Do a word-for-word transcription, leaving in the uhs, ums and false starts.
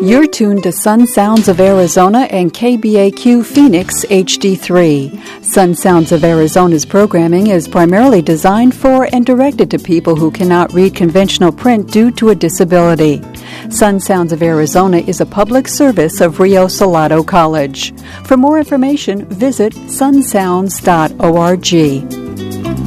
You're tuned to Sun Sounds of Arizona and K B A Q Phoenix H D three. Sun Sounds of Arizona's programming is primarily designed for and directed to people who cannot read conventional print due to a disability. Sun Sounds of Arizona is a public service of Rio Salado College. For more information, visit sun sounds dot org.